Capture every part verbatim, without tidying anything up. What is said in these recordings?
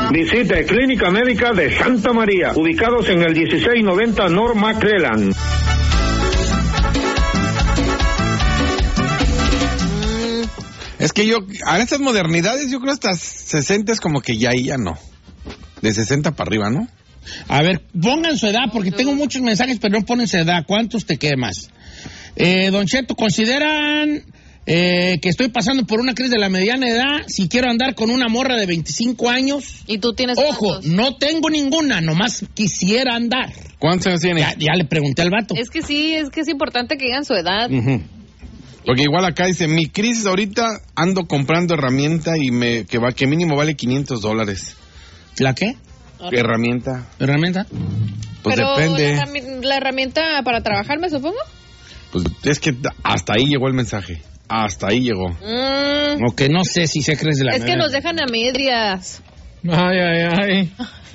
Visite Clínica Médica de Santa María, ubicados en el dieciséis noventa North McClellan. Es que yo, a estas modernidades, yo creo hasta sesenta es como que ya ahí ya no. De sesenta para arriba, ¿no? A ver, pongan su edad, porque tengo muchos mensajes, pero no ponen su edad. ¿Cuántos te quemas? Eh, Don Cheto, ¿consideran eh, que estoy pasando por una crisis de la mediana edad si quiero andar con una morra de veinticinco años? ¿Y tú tienes Ojo, cuántos? no tengo ninguna, nomás quisiera andar. ¿Cuántos años tienes? Ya, ya le pregunté al vato. Es que sí, es que es importante que digan su edad. Uh-huh. Porque igual acá dice, mi crisis ahorita ando comprando herramienta y me que va que mínimo vale quinientos dólares. ¿La qué? Herramienta. ¿Herramienta? Pues Pero depende. La, herrami- la herramienta para trabajar, me supongo. Pues es que hasta ahí llegó el mensaje. Hasta ahí llegó. Mm, O que no sé si se crees de la es que mediana. nos dejan a medias. Ay, ay, ay.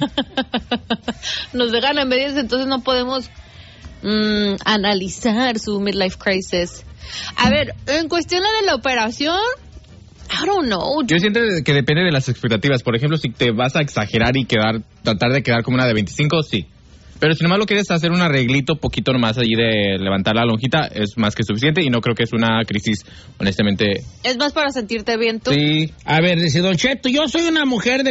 Nos dejan a medias, entonces no podemos mm, analizar su midlife crisis. A ver, en cuestión la de la operación, I don't know. Yo siento que depende de las expectativas. Por ejemplo, si te vas a exagerar y quedar, tratar de quedar como una de veinticinco, sí. Pero si nomás lo quieres hacer un arreglito poquito nomás allí de levantar la lonjita, es más que suficiente y no creo que es una crisis, honestamente. Es más para sentirte bien tú. Sí. A ver, dice Don Cheto, yo soy una mujer de